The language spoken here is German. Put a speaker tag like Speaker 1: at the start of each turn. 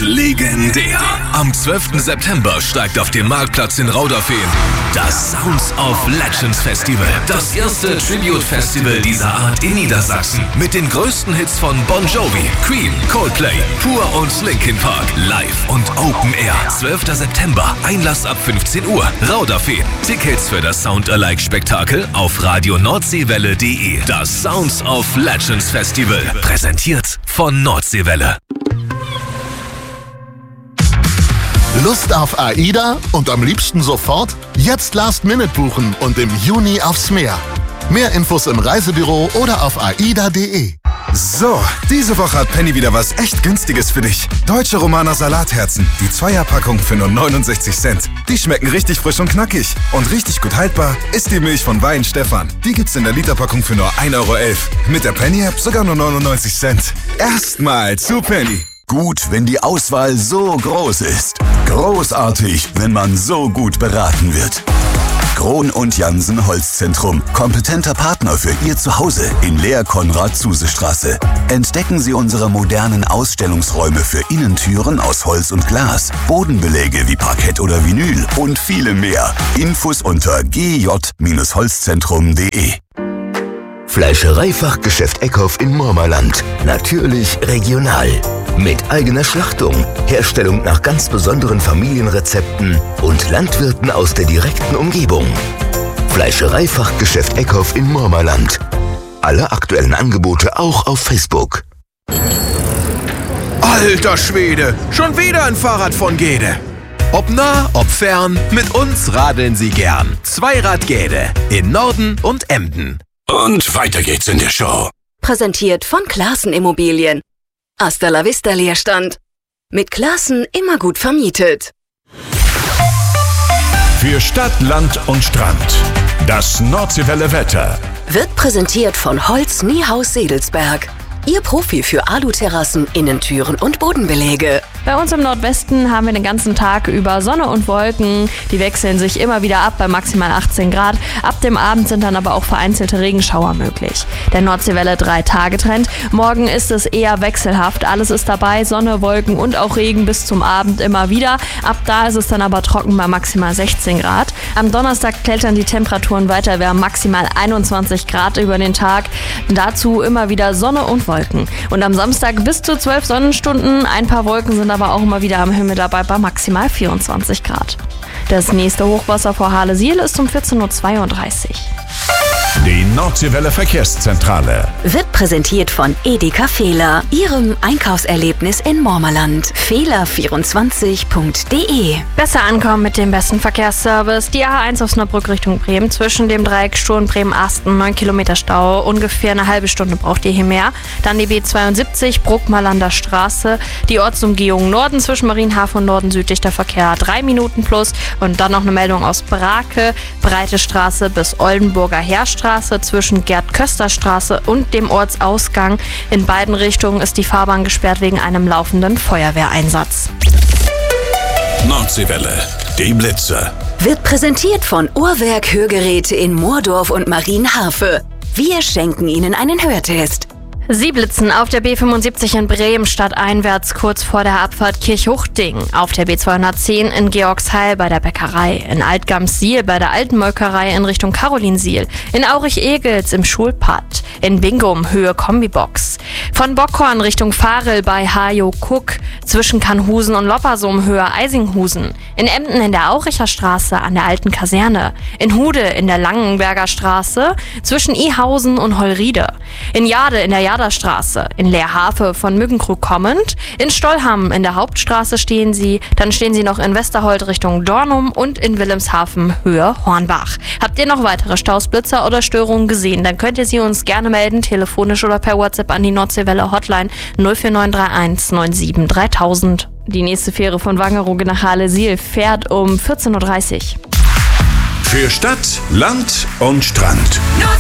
Speaker 1: legendär. Am 12. September steigt auf dem Marktplatz in Rauderfehn das Sounds of Legends Festival. Das erste Tribute-Festival dieser Art in Niedersachsen. Mit den größten Hits von Bon Jovi, Queen, Coldplay, Pur und Linkin Park. Live und Open Air. 12. September. Einlass ab 15 Uhr. Rauderfehn. Tickets für das Sound-Alike-Spektakel auf radioNordseewelle.de. Das Sounds of Legends Festival. Präsentiert von Nordseewelle.
Speaker 2: Lust auf AIDA und am liebsten sofort? Jetzt Last Minute buchen und im Juni aufs Meer. Mehr Infos im Reisebüro oder auf aida.de.
Speaker 3: So, diese Woche hat Penny wieder was echt Günstiges für dich. Deutsche Romaner Salatherzen, die Zweierpackung für nur 69 Cent. Die schmecken richtig frisch und knackig. Und richtig gut haltbar ist die Milch von Wein Stefan. Die gibt's in der Literpackung für nur 1,11 Euro. Mit der Penny-App sogar nur 99 Cent. Erstmal zu Penny.
Speaker 4: Gut, wenn die Auswahl so groß ist. Großartig, wenn man so gut beraten wird. Krohn und Jansen Holzzentrum. Kompetenter Partner für Ihr Zuhause in Lehr-Konrad-Zuse-Straße. Entdecken Sie unsere modernen Ausstellungsräume für Innentüren aus Holz und Glas, Bodenbeläge wie Parkett oder Vinyl und viele mehr. Infos unter gj-holzzentrum.de.
Speaker 5: Fleischereifachgeschäft Eckhoff in Mormerland. Natürlich regional. Mit eigener Schlachtung, Herstellung nach ganz besonderen Familienrezepten und Landwirten aus der direkten Umgebung. Fleischereifachgeschäft Eckhoff in Mormerland. Alle aktuellen Angebote auch auf Facebook.
Speaker 6: Alter Schwede, schon wieder ein Fahrrad von Gede. Ob nah, ob fern, mit uns radeln Sie gern. Zweirad Gede in Norden und Emden.
Speaker 1: Und weiter geht's in der Show.
Speaker 7: Präsentiert von Claassen Immobilien. Hasta la Vista Leerstand. Mit Claassen immer gut vermietet.
Speaker 1: Für Stadt, Land und Strand. Das Nordseewelle Wetter.
Speaker 7: Wird präsentiert von Holz Niehaus Sedelsberg. Ihr Profi für Aluterrassen, Innentüren und Bodenbeläge.
Speaker 8: Bei uns im Nordwesten haben wir den ganzen Tag über Sonne und Wolken. Die wechseln sich immer wieder ab bei maximal 18 Grad. Ab dem Abend sind dann aber auch vereinzelte Regenschauer möglich. Der Nordseewelle 3-Tage-Trend. Morgen ist es eher wechselhaft. Alles ist dabei, Sonne, Wolken und auch Regen bis zum Abend immer wieder. Ab da ist es dann aber trocken bei maximal 16 Grad. Am Donnerstag klettern die Temperaturen weiter. Wir haben maximal 21 Grad über den Tag. Dazu immer wieder Sonne und Wolken. Und am Samstag bis zu 12 Sonnenstunden. Ein paar Wolken sind aber auch immer wieder am Himmel dabei bei maximal 24 Grad. Das nächste Hochwasser vor Halesiel ist um 14.32 Uhr.
Speaker 1: Die Nordseewelle Verkehrszentrale
Speaker 7: Wird präsentiert von Edeka Fehler, Ihrem Einkaufserlebnis in Mormerland. Fehler24.de.
Speaker 8: Besser ankommen mit dem besten Verkehrsservice. Die A1 Osnabrück Richtung Bremen. Zwischen dem Dreieck Sturm Bremen-Asten 9 Kilometer Stau. Ungefähr eine halbe Stunde braucht ihr hier mehr. Dann die B72 Bruckmalander Straße. Die Ortsumgehung Norden zwischen Marienhafen und Norden südlich der Verkehr 3 Minuten plus. Und dann noch eine Meldung aus Brake. Breite Straße bis Oldenburger Heerstraße zwischen Gerd-Köster-Straße und dem Ortsausgang. In beiden Richtungen ist die Fahrbahn gesperrt wegen einem laufenden Feuerwehreinsatz.
Speaker 1: Nordseewelle, die Blitze.
Speaker 7: Wird präsentiert von Uhrwerk Hörgeräte in Moordorf und Marienhafe. Wir schenken Ihnen einen Hörtest.
Speaker 8: Sie blitzen auf der B75 in Bremen stadteinwärts kurz vor der Abfahrt Kirchhuchting, auf der B210 in Georgsheil bei der Bäckerei, in Altgams-Siel bei der Alten Molkerei in Richtung Carolinsiel, in Aurich-Egels im Schulpad, in Bingum Höhe Kombibox, von Bockhorn Richtung Farel bei Hajo Kuck, zwischen Kanhusen und Loppersum Höhe Eisinghusen, in Emden in der Auricher Straße an der Alten Kaserne, in Hude in der Langenberger Straße, zwischen Ihausen und Holriede, in Jade in der Jaderstraße, in Leerhafe von Mückenkrug kommend, in Stollham in der Hauptstraße stehen Sie, dann stehen Sie noch in Westerhold Richtung Dornum und in Wilhelmshaven Höhe Hornbach. Habt ihr noch weitere Staus, Blitzer oder Störungen gesehen, dann könnt ihr sie uns gerne melden, telefonisch oder per WhatsApp an die Nordseewelle Hotline 04931 97 3000. Die nächste Fähre von Wangerooge nach Halesiel fährt um 14.30 Uhr.
Speaker 1: Für Stadt, Land und Strand.